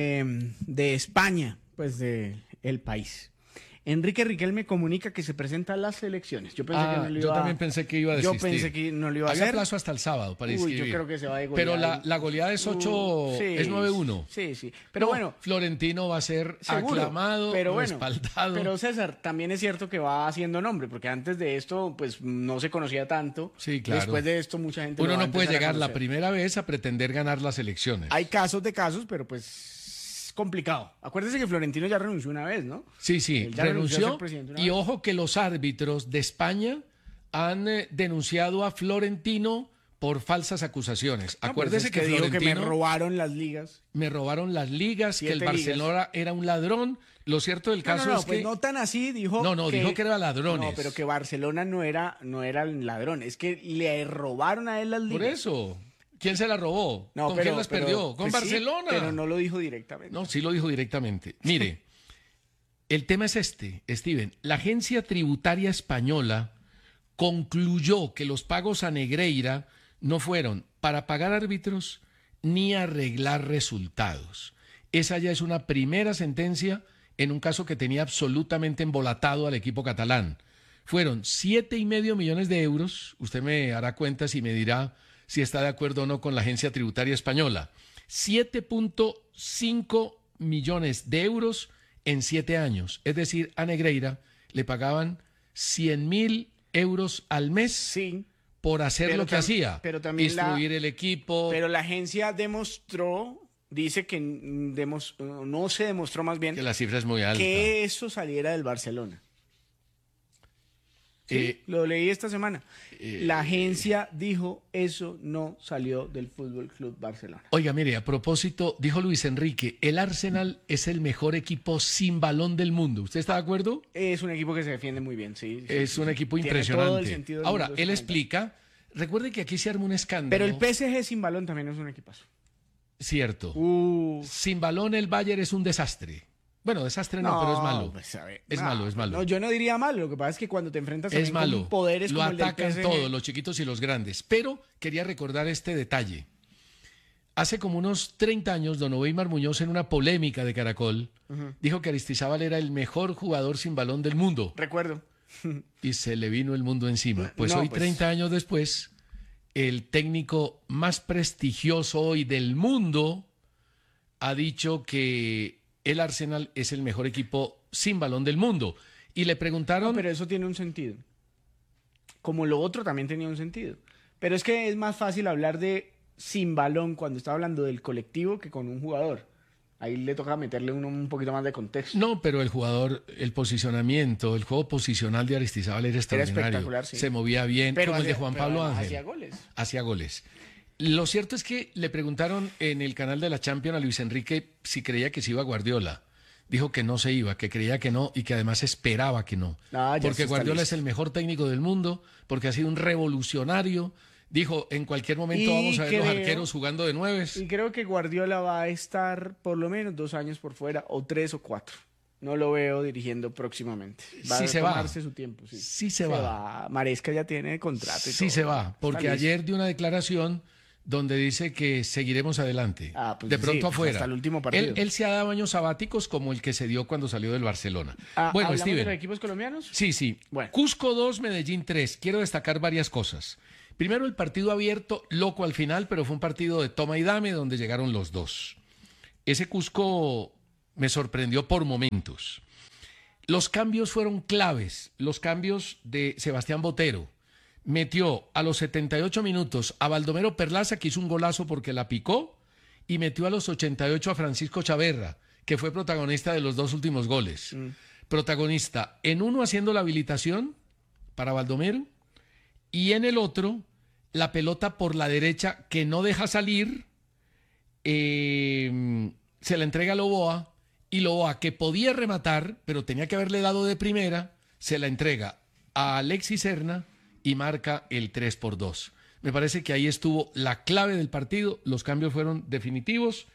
de España, pues de el país. Enrique Riquelme comunica que se presenta a las elecciones. Yo también pensé que iba a desistir. Yo pensé que no lo iba a Había hacer. plazo hasta el sábado para inscribir. Yo creo que se va de goleada. Pero la goleada es 8, es 9-1. Sí. Pero bueno. Florentino va a ser seguro, aclamado, respaldado. Pero César, también es cierto que va haciendo nombre, porque antes de esto, pues no se conocía tanto. Sí, claro. Después de esto, mucha gente Uno no puede llegar la primera vez a pretender ganar las elecciones. Hay casos, pero pues complicado. Acuérdese que Florentino ya renunció una vez, ¿no? Sí, renunció. Y vez. Ojo que los árbitros de España han denunciado a Florentino por falsas acusaciones. No, Acuérdese pues que dijo Florentino que me robaron las ligas. Me robaron las ligas, que el Barcelona era un ladrón. Lo cierto del caso es pues que no tan así, dijo. Dijo que era ladrones. No, pero que Barcelona no era ladrón, es que le robaron a él las ligas. Por eso. ¿Quién se la robó? ¿Con quién las perdió? ¿Con Barcelona? Sí, pero no lo dijo directamente. No, sí lo dijo directamente. Mire, el tema es Steven. La Agencia Tributaria Española concluyó que los pagos a Negreira no fueron para pagar árbitros ni arreglar resultados. Esa ya es una primera sentencia en un caso que tenía absolutamente embolatado al equipo catalán. Fueron 7,5 millones de euros. Usted me hará cuentas y me dirá si está de acuerdo o no con la Agencia Tributaria Española. 7,5 millones de euros en 7 años. Es decir, a Negreira le pagaban 100.000 euros al mes por hacer lo que hacía. Pero también instruir el equipo. Pero la agencia dice que no se demostró más bien que la cifra es muy alta. Que eso saliera del Barcelona. Sí, lo leí esta semana. La agencia dijo eso no salió del Fútbol Club Barcelona. Oiga, mire, a propósito, dijo Luis Enrique, el Arsenal es el mejor equipo sin balón del mundo. ¿Usted está de acuerdo? Es un equipo que se defiende muy bien, sí. Es un equipo Tiene impresionante. todo el sentido del Ahora, mundo, él sí. explica, recuerde que aquí se arma un escándalo. Pero el PSG sin balón también es un equipazo. Cierto. Sin balón el Bayern es un desastre. Bueno, desastre no, pero es malo. Pues, a ver, Es malo. No, yo no diría malo. Lo que pasa es que cuando te enfrentas Es también malo. con poderes Lo como el del atacan PSG, todos, los chiquitos y los grandes. Pero quería recordar este detalle. Hace como unos 30 años, don Weimar Muñoz, en una polémica de Caracol, dijo que Aristizábal era el mejor jugador sin balón del mundo. Recuerdo. Y se le vino el mundo encima. Pues No, hoy, pues. 30 años después, el técnico más prestigioso hoy del mundo ha dicho que el Arsenal es el mejor equipo sin balón del mundo. Y le preguntaron... No, pero eso tiene un sentido. Como lo otro también tenía un sentido. Pero es que es más fácil hablar de sin balón cuando está hablando del colectivo que con un jugador. Ahí le toca meterle uno un poquito más de contexto. No, pero el jugador, el posicionamiento, el juego posicional de Aristizábal era extraordinario. espectacular, sí. Se movía bien, como el de Juan Pablo Ángel. Hacía goles. Hacía goles. Lo cierto es que le preguntaron en el canal de la Champions a Luis Enrique si creía que se iba Guardiola. Dijo que no se iba, que creía que no y que además esperaba que no. Ah, ya Porque está Guardiola listo. es el mejor técnico del mundo, porque ha sido un revolucionario. Dijo, en cualquier momento Y vamos a ver los creo- arqueros jugando de nueves. Y creo que Guardiola va a estar por lo menos 2 años por fuera, o 3 o 4. No lo veo dirigiendo próximamente. Va Sí a se va. tomarse su tiempo. Sí, Sí se va. Maresca ya tiene contrato. y Sí todo. se va, porque Está listo. ayer dio una declaración donde dice que seguiremos adelante. Ah, pues de sí, pronto pues afuera. hasta el último partido. Él se ha dado años sabáticos como el que se dio cuando salió del Barcelona. Bueno, ¿hablamos Steven. de los equipos colombianos? Sí. Bueno. Cusco 2, Medellín 3. Quiero destacar varias cosas. Primero, el partido abierto, loco al final, pero fue un partido de toma y dame donde llegaron los dos. Ese Cusco me sorprendió por momentos. Los cambios fueron claves. Los cambios de Sebastián Botero. Metió a los 78 minutos a Baldomero Perlaza, que hizo un golazo porque la picó, y metió a los 88 a Francisco Chaverra, que fue protagonista de los 2 últimos goles. Protagonista en uno haciendo la habilitación para Baldomero y en el otro la pelota por la derecha que no deja salir, se la entrega a Loboa y Loboa, que podía rematar, pero tenía que haberle dado de primera, se la entrega a Alexis Serna y marca el 3-2. Me parece que ahí estuvo la clave del partido, los cambios fueron definitivos.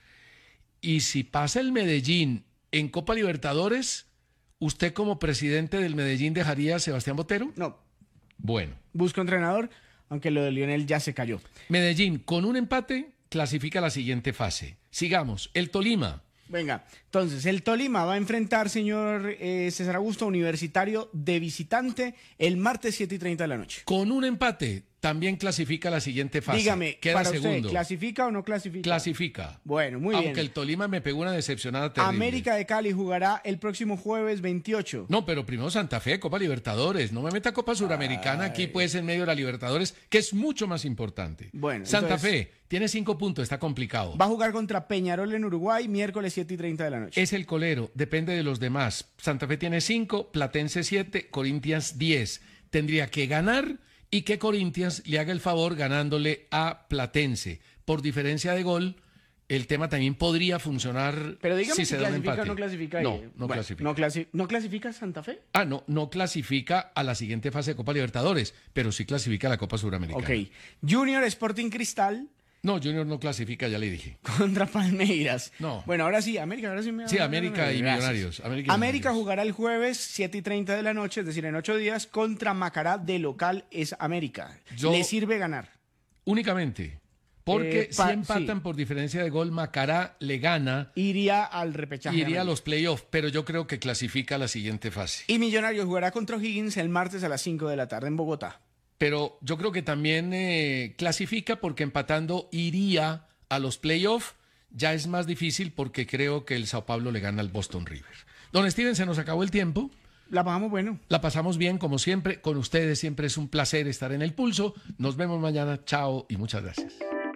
Y si pasa el Medellín en Copa Libertadores, ¿usted como presidente del Medellín dejaría a Sebastián Botero? No. Bueno, Busca entrenador, aunque lo de Lionel ya se cayó. Medellín con un empate clasifica a la siguiente fase. Sigamos, el Tolima. Venga, entonces el Tolima va a enfrentar, señor César Augusto, Universitario de visitante el martes 7:30 de la noche. Con un empate también clasifica a la siguiente fase. Dígame, queda para segundo. usted, ¿clasifica o no clasifica? Clasifica. Bueno, muy bien. Aunque el Tolima me pegó una decepcionada terrible. América de Cali jugará el próximo jueves 28. No, pero primero Santa Fe, Copa Libertadores. No me meta Copa Suramericana aquí, pues, en medio de la Libertadores, que es mucho más importante. Bueno, Santa entonces- Fe tiene 5 puntos, está complicado. Va a jugar contra Peñarol en Uruguay, miércoles 7:30 de la noche. Es el colero, depende de los demás. Santa Fe tiene 5, Platense 7, Corinthians 10. Tendría que ganar y que Corinthians le haga el favor ganándole a Platense. Por diferencia de gol, el tema también podría funcionar Pero dígame si si se da un clasifica empate. o no clasifica. No, ahí. no Bueno, clasifica. ¿No clasifica Santa Fe? No clasifica a la siguiente fase de Copa Libertadores, pero sí clasifica a la Copa Suramericana. Ok. Junior Sporting Cristal No, Junior no clasifica, ya le dije. contra Palmeiras. No. Bueno, ahora sí, América, ahora sí me Sí, América y Gracias. Millonarios. América Millonarios. jugará el jueves 7:30 de la noche, es decir, en 8 días, contra Macará de local es América. Yo- Le sirve ganar. Únicamente. Porque si empatan sí. por diferencia de gol, Macará le gana, Iría al repechaje. iría a América. los playoffs, pero yo creo que clasifica a la siguiente fase. Y Millonarios jugará contra O'Higgins el martes a las 5 de la tarde en Bogotá. Pero yo creo que también clasifica porque empatando iría a los playoffs. Ya es más difícil porque creo que el Sao Paulo le gana al Boston River. Don Steven, se nos acabó el tiempo. La pagamos bueno. La pasamos bien, como siempre. Con ustedes siempre es un placer estar en El Pulso. Nos vemos mañana. Chao y muchas gracias.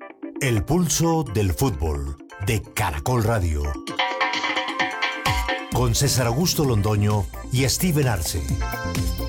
El pulso del fútbol de Caracol Radio. Con César Augusto Londoño y Steven Arce.